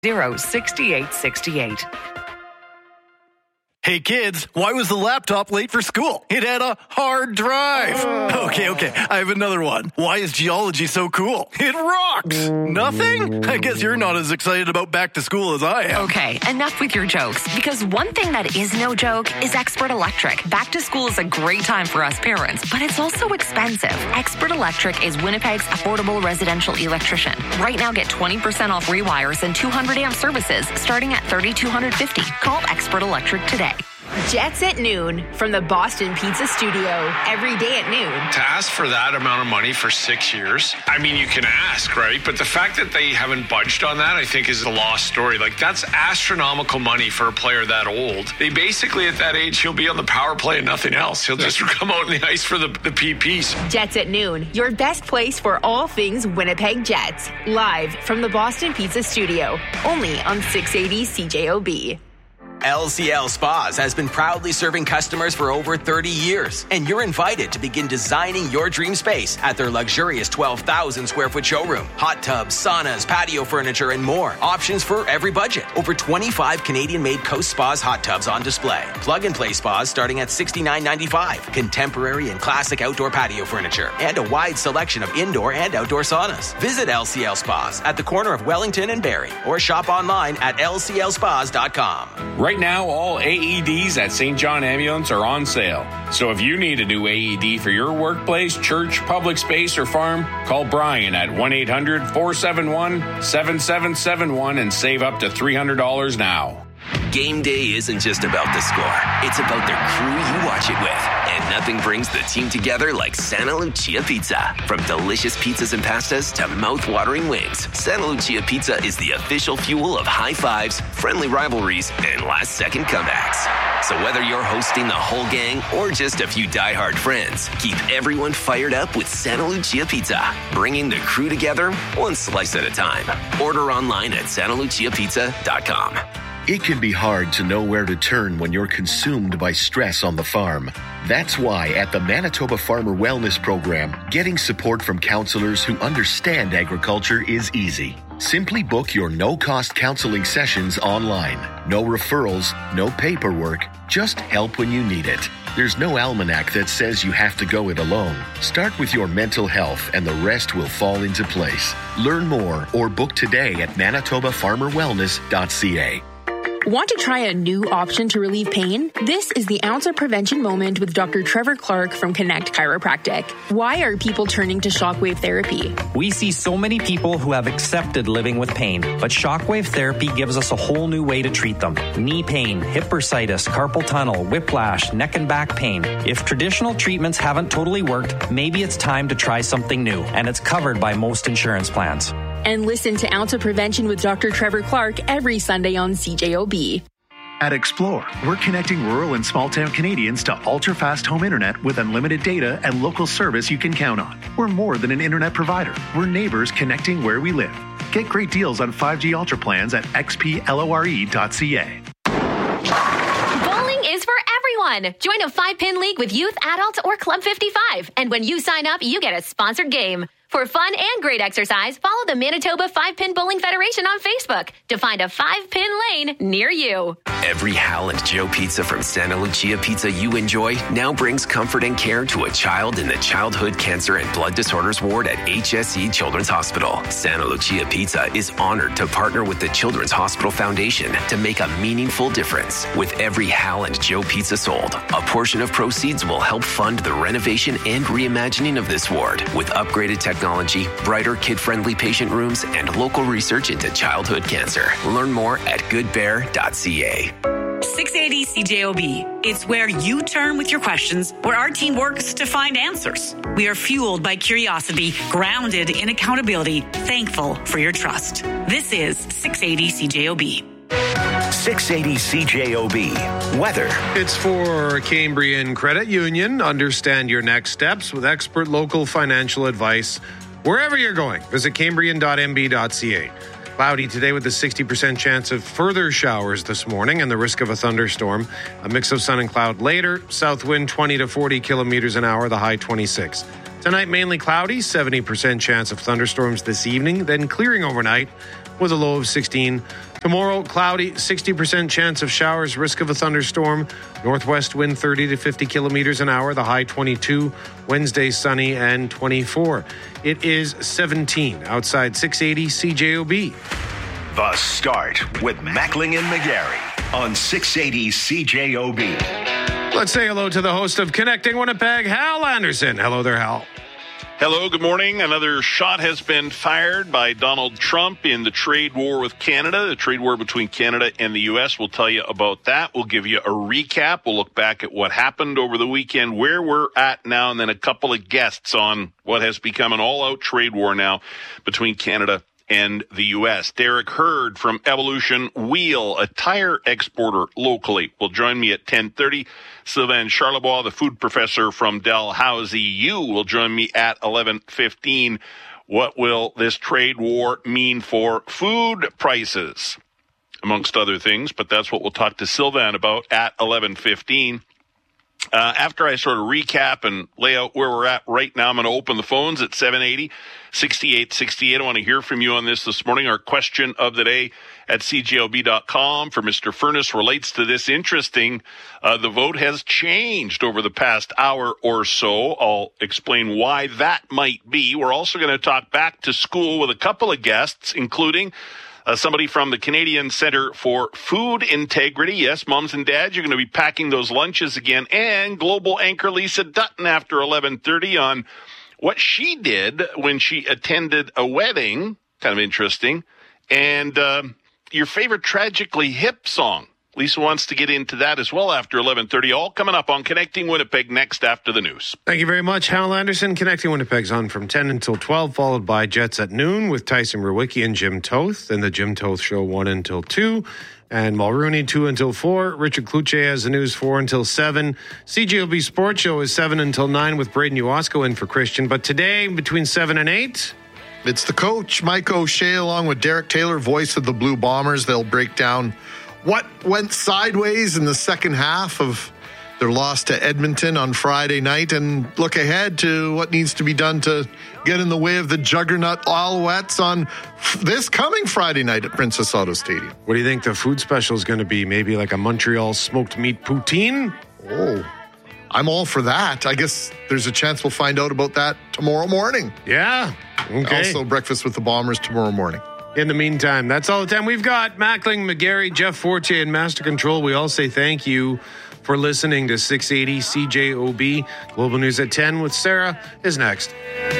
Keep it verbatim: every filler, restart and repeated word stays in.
zero six eight six eight. Hey kids, why was the laptop late for school? It had a hard drive. Oh. Okay, okay, I have another one. Why is geology so cool? It rocks. Nothing? I guess you're not as excited about back to school as I am. Okay, enough with your jokes, because one thing that is no joke is Expert Electric. Back to school is a great time for us parents, but it's also expensive. Expert Electric is Winnipeg's affordable residential electrician. Right now, get twenty percent off rewires and two hundred amp services starting at three thousand two hundred fifty dollars. Call Expert Electric today. Jets at noon from the Boston Pizza Studio. Every day at noon. To ask for that amount of money for six years, I mean, you can ask, right? But the fact that they haven't budged on that, I think, is a lost story. Like, that's astronomical money for a player that old. They basically, at that age, he'll be on the power play and nothing else. He'll just come out in the ice for the, the P Ps. Jets at noon, your best place for all things Winnipeg Jets. Live from the Boston Pizza Studio. Only on six eighty C J O B. L C L Spas has been proudly serving customers for over thirty years, and you're invited to begin designing your dream space at their luxurious twelve thousand square foot showroom. Hot tubs, saunas, patio furniture, and more. Options for every budget. Over twenty-five Canadian-made Coast Spas hot tubs on display. Plug-and-play spas starting at sixty-nine ninety-five. Contemporary and classic outdoor patio furniture, and a wide selection of indoor and outdoor saunas. Visit L C L Spas at the corner of Wellington and Barrie, or shop online at L C L spas dot com. Right now, all A E Ds at Saint John Ambulance are on sale. So if you need a new A E D for your workplace, church, public space, or farm, call Brian at one eight hundred four seven one seven seven seven one and save up to three hundred dollars now. Game day isn't just about the score. It's about the crew you watch it with. And nothing brings the team together like Santa Lucia Pizza. From delicious pizzas and pastas to mouth-watering wings, Santa Lucia Pizza is the official fuel of high fives, friendly rivalries, and last-second comebacks. So whether you're hosting the whole gang or just a few diehard friends, keep everyone fired up with Santa Lucia Pizza, bringing the crew together one slice at a time. Order online at santa lucia pizza dot com. It can be hard to know where to turn when you're consumed by stress on the farm. That's why at the Manitoba Farmer Wellness Program, getting support from counselors who understand agriculture is easy. Simply book your no-cost counseling sessions online. No referrals, no paperwork, just help when you need it. There's no almanac that says you have to go it alone. Start with your mental health and the rest will fall into place. Learn more or book today at manitoba farmer wellness dot c a. Want to try a new option to relieve pain? This is the Ounce of Prevention Moment with Doctor Trevor Clark from Connect Chiropractic. Why are people turning to shockwave therapy? We see so many people who have accepted living with pain, but shockwave therapy gives us a whole new way to treat them. Knee pain, hip bursitis, carpal tunnel, whiplash, neck and back pain. If traditional treatments haven't totally worked, maybe it's time to try something new, and it's covered by most insurance plans. And listen to Ounce of Prevention with Doctor Trevor Clark every Sunday on C J O B. At Explore, we're connecting rural and small-town Canadians to ultra-fast home internet with unlimited data and local service you can count on. We're more than an internet provider. We're neighbors connecting where we live. Get great deals on five G Ultra plans at x p lore dot c a. Bowling is for everyone. Join a five-pin league with youth, adults, or Club fifty-five. And when you sign up, you get a sponsored game. For fun and great exercise, follow the Manitoba Five-Pin Bowling Federation on Facebook to find a five-pin lane near you. Every Hal and Joe pizza from Santa Lucia Pizza you enjoy now brings comfort and care to a child in the Childhood Cancer and Blood Disorders Ward at H S C Children's Hospital. Santa Lucia Pizza is honored to partner with the Children's Hospital Foundation to make a meaningful difference. With every Hal and Joe pizza sold, a portion of proceeds will help fund the renovation and reimagining of this ward with upgraded technology. Technology, brighter kid-friendly patient rooms, and local research into childhood cancer. Learn more at good bear dot c a. six eighty C J O B. It's where you turn with your questions, where our team works to find answers. We are fueled by curiosity, grounded in accountability, thankful for your trust. This is six eighty C J O B. six eighty C J O B. Weather. It's for Cambrian Credit Union. Understand your next steps with expert local financial advice. Wherever you're going, visit cambrian dot m b dot c a. Cloudy today with a sixty percent chance of further showers this morning and the risk of a thunderstorm. A mix of sun and cloud later. South wind twenty to forty kilometers an hour, the high twenty-six. Tonight mainly cloudy, seventy percent chance of thunderstorms this evening, then clearing overnight with a low of sixteen. Tomorrow, cloudy, sixty percent chance of showers, risk of a thunderstorm. Northwest wind thirty to fifty kilometers an hour, the high twenty-two. Wednesday, sunny and twenty-four. It is seventeen outside six eighty C J O B. The Start with Mackling and McGarry on six eighty C J O B. Let's say hello to the host of Connecting Winnipeg, Hal Anderson. Hello there, Hal. Hello, good morning. Another shot has been fired by Donald Trump in the trade war with Canada, the trade war between Canada and the U S. We'll tell you about that. We'll give you a recap. We'll look back at what happened over the weekend, where we're at now, and then a couple of guests on what has become an all-out trade war now between Canada and the U S. Derek Hurd from Evolution Wheel, a tire exporter locally, will join me at ten thirty. Sylvain Charlebois, the food professor from Dalhousie U, will join me at eleven fifteen. What will this trade war mean for food prices, amongst other things? But that's what we'll talk to Sylvain about at eleven fifteen. Uh, after I sort of recap and lay out where we're at right now, I'm going to open the phones at seven eighty, sixty-eight sixty-eight. I want to hear from you on this this morning. Our question of the day at C J O B dot com for Mister Furness relates to this. Interesting. Uh, the vote has changed over the past hour or so. I'll explain why that might be. We're also going to talk back to school with a couple of guests, including Uh, somebody from the Canadian Centre for Food Integrity. Yes, moms and dads, you're going to be packing those lunches again. And global anchor Lisa Dutton after eleven thirty on what she did when she attended a wedding. Kind of interesting. And uh, your favorite Tragically Hip song. Lisa wants to get into that as well after eleven thirty. All coming up on Connecting Winnipeg next after the news. Thank you very much, Hal Anderson. Connecting Winnipeg's on from ten until twelve, followed by Jets at noon with Tyson Rewicki and Jim Toth. And the Jim Toth Show one until two. And Mulrooney two until four. Richard Kluche has the news four until seven. C J O B Sports Show is seven until nine with Braden Uosco in for Christian. But today, between seven and eight... it's the coach, Mike O'Shea, along with Derek Taylor, voice of the Blue Bombers. They'll break down what went sideways in the second half of their loss to Edmonton on Friday night and look ahead to what needs to be done to get in the way of the juggernaut Alouettes on this coming Friday night at Princess Auto Stadium. What do you think the food special is going to be? Maybe like a Montreal smoked meat poutine? Oh, I'm all for that. I guess there's a chance we'll find out about that tomorrow morning. Yeah. Okay. Also, breakfast with the Bombers tomorrow morning. In the meantime, that's all the time we've got. Mackling, McGarry, Jeff Fortier, and Master Control. We all say thank you for listening to six eighty C J O B. Global News at ten with Sarah is next.